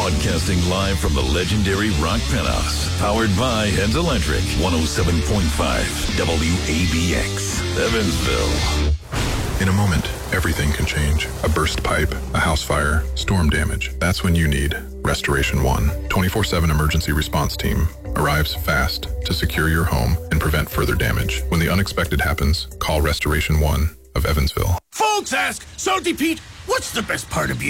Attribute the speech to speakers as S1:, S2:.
S1: Broadcasting live from the legendary Rock Penthouse. Powered by Heads Electric. 107.5 WABX. Evansville.
S2: In a moment, everything can change. A burst pipe, a house fire, storm damage. That's when you need Restoration One. 24/7 emergency response team arrives fast to secure your home and prevent further damage. When the unexpected happens, call Restoration One of Evansville.
S3: Folks ask, Salty Pete, what's the best part of